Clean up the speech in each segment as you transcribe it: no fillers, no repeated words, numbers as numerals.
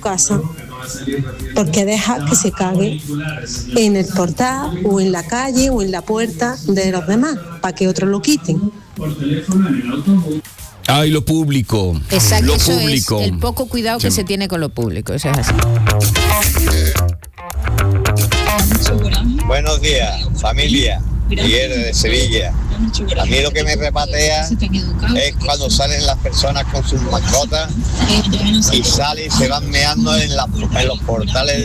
casa, porque deja que se cague en el portal o en la calle o en la puerta de los demás, para que otros lo quiten. Ay, lo público. Exacto, lo eso público. es el poco cuidado que se tiene con lo público, eso es así. Buenos días, familia. Miguel de Sevilla. A mí lo que me repatea es cuando salen las personas con sus mascotas y salen y se van meando en los portales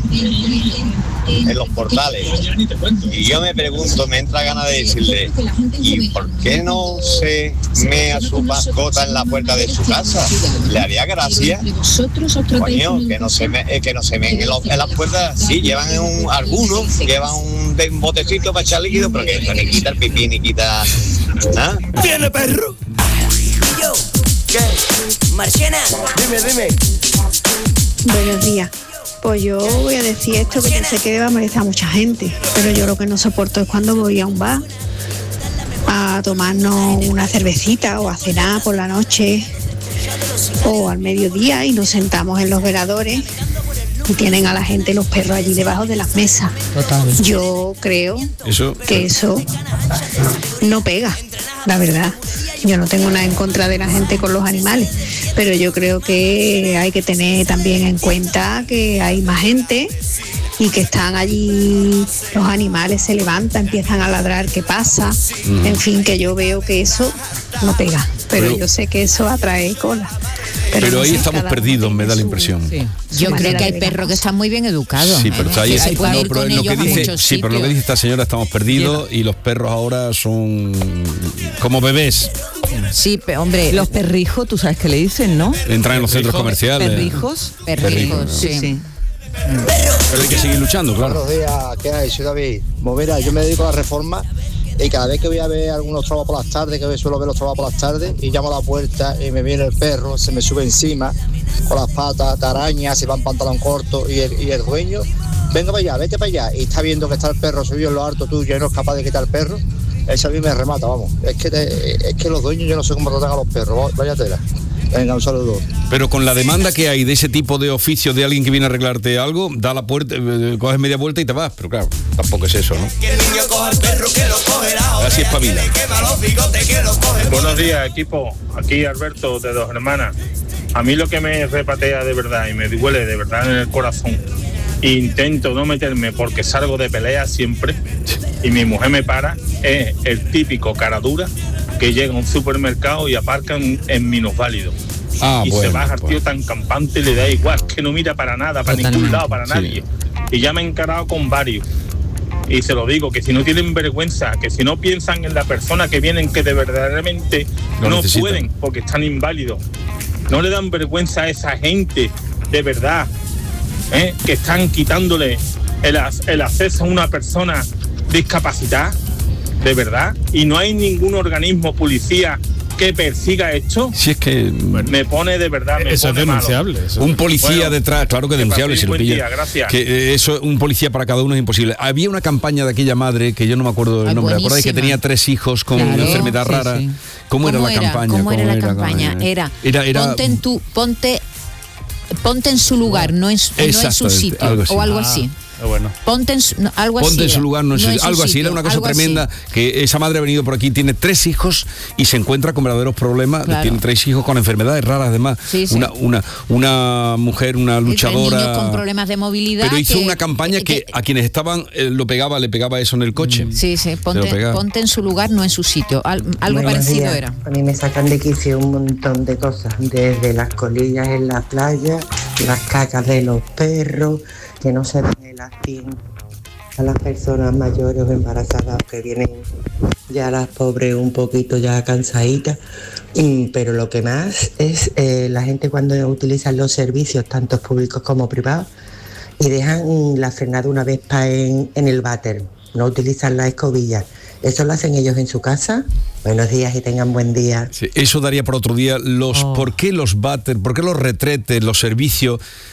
en los portales. Y yo me pregunto, me entra ganas de decirle, ¿y por qué no se mea su mascota en la puerta de su casa? ¿Le haría gracia? Coño, que no se meen en las puertas. Sí, llevan algunos llevan un botecito para echar líquido, pero que ni quita el pipí ni quita nada. ¿Tiene perro? Yo, ¿qué? Marciana, dime. Buenos días. Pues yo voy a decir esto, que yo sé que va a molestar a mucha gente, pero yo lo que no soporto es cuando voy a un bar a tomarnos una cervecita o a cenar por la noche o al mediodía y nos sentamos en los veladores y tienen a la gente los perros allí debajo de las mesas. Total. Yo creo que eso no pega, la verdad. Yo no tengo nada en contra de la gente con los animales, pero yo creo que hay que tener también en cuenta que hay más gente y que están allí, los animales se levantan, empiezan a ladrar, ¿qué pasa? En fin, que yo veo que eso no pega, pero yo sé que eso atrae cola. Pero no ahí sé, estamos cada perdidos, uno me da la tiene impresión. Sí. Yo creo que hay perros que están muy bien educados. Sí, pero está ahí. Se puede ir pero con en lo que ellos a dice, muchos sí, pero lo que sitios. dice esta señora, estamos perdidos y los perros ahora son como bebés. Sí, hombre, Los perrijos, tú sabes que le dicen, ¿no? Entran en los centros comerciales. Perrijos. perrijos, sí. Pero hay que seguir luchando, claro. Buenos días, ¿qué hay? Soy David. Pues mira, yo me dedico a la reforma y cada vez que voy a ver algunos trabajos por las tardes, que suelo ver los trabajos por las tardes, y llamo a la puerta y me viene el perro, se me sube encima con las patas, te araña, se va en pantalón corto y el dueño, venga para allá, vete para allá, y está viendo que está el perro subido en lo alto tuyo y no es capaz de quitar el perro. Eso a mí me remata, vamos. Es que los dueños, yo no sé cómo tratan a los perros, vaya tela. Venga, un saludo. Pero con la demanda que hay de ese tipo de oficio de alguien que viene a arreglarte algo, da la puerta, coges media vuelta y te vas. Pero claro, tampoco es eso, ¿no? Así es pavila. Buenos días, equipo. Aquí Alberto de Dos Hermanas. A mí lo que me repatea de verdad y me duele de verdad en el corazón, intento no meterme porque salgo de pelea siempre y mi mujer me para, es el típico cara dura que llega a un supermercado y aparcan en minusválido. Y se baja el tío tan campante, le da igual, que no mira para nada, para ningún lado, para nadie. Y ya me he encarado con varios. Y se lo digo, que si no tienen vergüenza, que si no piensan en la persona que vienen, que de verdaderamente no pueden porque están inválidos, no le dan vergüenza a esa gente, de verdad, que están quitándole el acceso a una persona discapacitada, de verdad, y no hay ningún organismo, policía, que persiga esto. Si es que me pone de verdad, me eso pone es denunciable. malo. Un policía detrás, claro que denunciable, si lo pilla. Día, gracias. Que eso, un policía para cada uno es imposible. Había una campaña de aquella madre que yo no me acuerdo del nombre, ¿acordáis? Que tenía 3 hijos con una enfermedad rara. Sí. ¿Cómo era la campaña? ¿Cómo era la campaña? Era ponte en su lugar, no en su sitio, o algo así. Bueno. Ponte en su lugar, no en su sitio. Algo así, era una cosa tremenda, así. que esa madre ha venido por aquí, tiene 3 hijos y se encuentra con verdaderos problemas, Claro. tiene 3 hijos con enfermedades raras además, una mujer, una luchadora, niños con problemas de movilidad, pero hizo una campaña que a quienes estaban le pegaba eso en el coche. Sí, ponte en su lugar, no en su sitio, algo parecido era. A mí me sacan de quicio un montón de cosas, desde las colillas en la playa, las cacas de los perros, que no se ven el astín a las personas mayores o embarazadas que vienen ya las pobres un poquito ya cansaditas, pero lo que más es la gente cuando utilizan los servicios tanto públicos como privados y dejan la frenada una vespa en el váter, no utilizan la escobilla. ¿Eso lo hacen ellos en su casa? Buenos días y tengan buen día. Sí, eso daría para otro día. ¿Por qué los váter, por qué los retretes, los servicios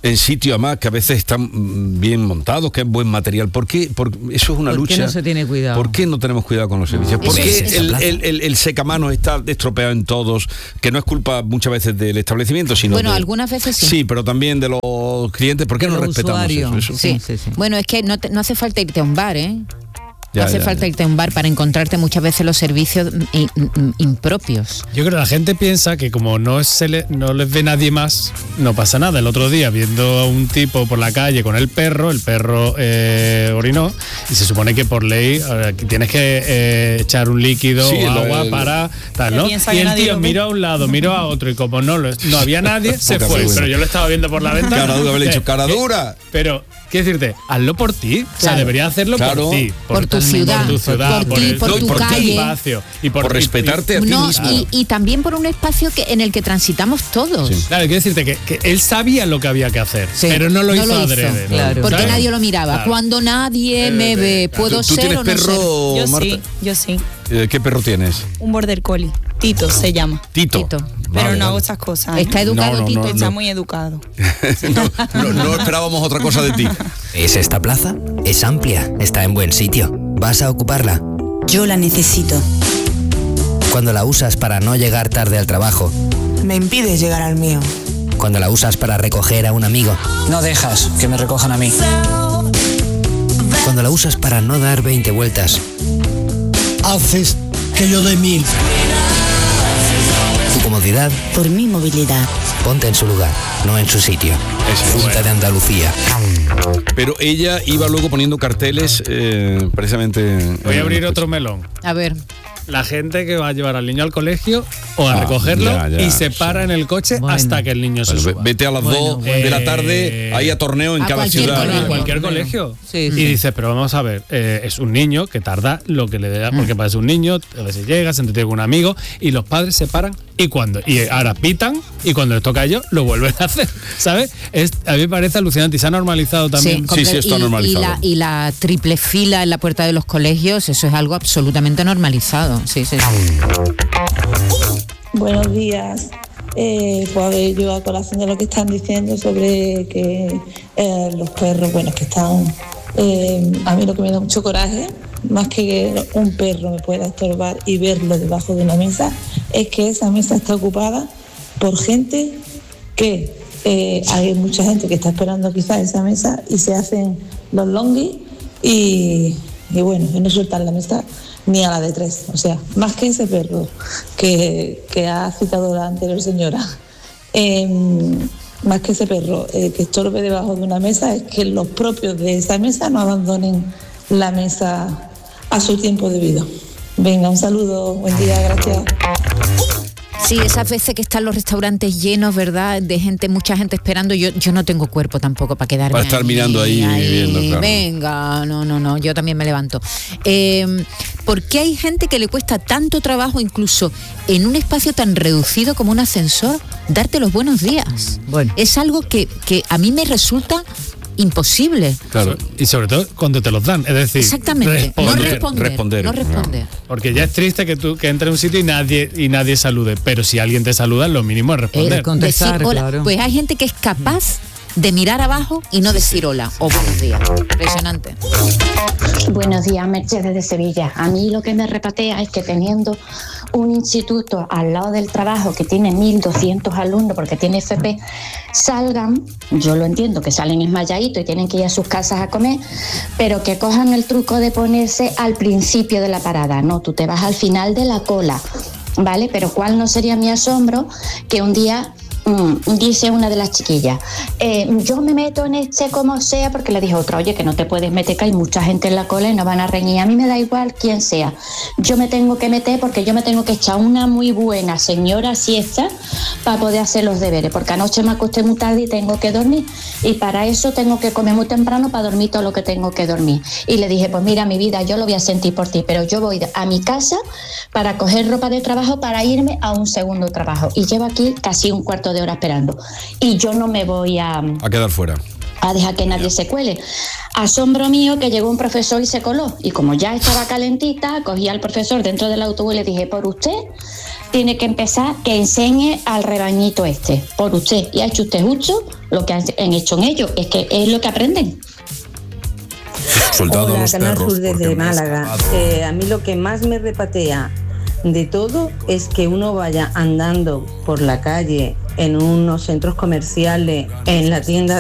en sitio además que a veces están bien montados, que es buen material. ¿Por qué? Eso es una lucha. ¿Por qué no se tiene cuidado? ¿Por qué no tenemos cuidado con los servicios? ¿Por qué el secamanos está estropeado en todos? Que no es culpa muchas veces del establecimiento, sino algunas veces sí. Sí, pero también de los clientes. ¿Por qué no respetamos eso? Sí. Bueno, es que no hace falta irte a un bar, ¿eh? No hace falta irte a un bar para encontrarte muchas veces los servicios impropios. Yo creo que la gente piensa que como no les ve nadie más, no pasa nada. El otro día, viendo a un tipo por la calle con el perro orinó, y se supone que por ley tienes que echar un líquido o agua para tal, ¿no? Y el tío miró a un lado, miró a otro, y como no había nadie, se fue. Pero yo lo estaba viendo por la ventana. Cara dura, haberle dicho cara dura. Pero quiero decirte, hazlo por ti. O sea, debería hacerlo por ti. Por tu ciudad, por tu calle. Espacio, y por respetarte a ti mismo. Y también por un espacio en el que transitamos todos. Sí. Claro, quiero decirte que él sabía lo que había que hacer, pero no lo hizo adrede. Claro. Porque nadie lo miraba. Claro. Cuando nadie me ve, ¿puedo ser o no perro, ser? Marta? Yo sí. ¿Qué perro tienes? Un border collie. Tito se llama. Tito. Pero no hago esas cosas. ¿Está educado, Tito? Está muy educado. No esperábamos otra cosa de ti. ¿Es esta plaza? Es amplia, está en buen sitio. ¿Vas a ocuparla? Yo la necesito. Cuando la usas para no llegar tarde al trabajo. Me impides llegar al mío. Cuando la usas para recoger a un amigo. No dejas que me recojan a mí. Cuando la usas para no dar 20 vueltas. Haces que yo dé 1000. Tu comodidad. Por mi movilidad. Ponte en su lugar, no en su sitio. Junta de Andalucía. Pero ella iba luego poniendo carteles precisamente... Voy a abrir otro melón. A ver. La gente que va a llevar al niño al colegio o a recogerlo y se para en el coche hasta que el niño se suba. Vete a las 2 de la tarde ahí a torneo en cada ciudad. En cualquier colegio. Sí. Y dices, pero vamos a ver, es un niño que tarda lo que le da, porque parece un niño, a veces llega, se entretiene con un amigo y los padres se paran y ahora pitan y cuando les toca a ellos lo vuelven a hacer, ¿sabes? A mí me parece alucinante y se ha normalizado también. Sí, está normalizado. Y la triple fila en la puerta de los colegios, eso es algo absolutamente normalizado. Sí. Buenos días. Pues a ver, yo a colación de lo que están diciendo sobre que los perros, que están... a mí lo que me da mucho coraje, más que un perro me pueda estorbar y verlo debajo de una mesa, es que esa mesa está ocupada por gente que... hay mucha gente que está esperando quizás esa mesa y se hacen los longis y no sueltan la mesa ni a la de 3, o sea, más que ese perro que ha citado la anterior señora, más que ese perro que estorbe debajo de una mesa, es que los propios de esa mesa no abandonen la mesa a su tiempo debido. Venga, un saludo, buen día, gracias. Sí, esas veces que están los restaurantes llenos, ¿verdad? De gente, mucha gente esperando. Yo no tengo cuerpo tampoco para quedarme para estar mirando ahí viendo, claro. Venga, no, yo también me levanto. ¿Por qué hay gente que le cuesta tanto trabajo, incluso en un espacio tan reducido como un ascensor, darte los buenos días? Bueno. Es algo que a mí me resulta imposible. Claro, y sobre todo cuando te los dan, es decir, exactamente, responder. No responder. Porque ya es triste que entres a un sitio y nadie salude, pero si alguien te saluda, lo mínimo es responder. Contestar, decir hola. Claro. Pues hay gente que es capaz de mirar abajo y no decir hola o buenos días. Impresionante. Buenos días, Mercedes de Sevilla. A mí lo que me repatea es que teniendo un instituto al lado del trabajo que tiene 1.200 alumnos porque tiene FP, salgan, yo lo entiendo, que salen esmayaditos y tienen que ir a sus casas a comer, pero que cojan el truco de ponerse al principio de la parada. No, tú te vas al final de la cola, ¿vale? Pero ¿cuál no sería mi asombro que un día... dice una de las chiquillas, yo me meto en este como sea, porque le dije a otra, oye, que no te puedes meter, que hay mucha gente en la cola y no van a reñir, a mí me da igual quién sea, yo me tengo que meter porque yo me tengo que echar una muy buena señora siesta para poder hacer los deberes, porque anoche me acosté muy tarde y tengo que dormir, y para eso tengo que comer muy temprano para dormir todo lo que tengo que dormir. Y le dije, pues mira, mi vida, yo lo voy a sentir por ti, pero yo voy a mi casa para coger ropa de trabajo para irme a un segundo trabajo, y llevo aquí casi un cuarto de hora esperando, y yo no me voy a quedar fuera, a dejar que nadie se cuele. Asombro mío que llegó un profesor y se coló, y como ya estaba calentita, cogí al profesor dentro del autobús y le dije, por usted tiene que empezar que enseñe al rebañito este, por usted. Y ha hecho usted justo lo que han hecho en ellos, es que es lo que aprenden. Soldado Hola, los Canal perros, Sur desde porque me he Málaga. escapado. A mí lo que más me repatea de todo es que uno vaya andando por la calle, en unos centros comerciales, en la tienda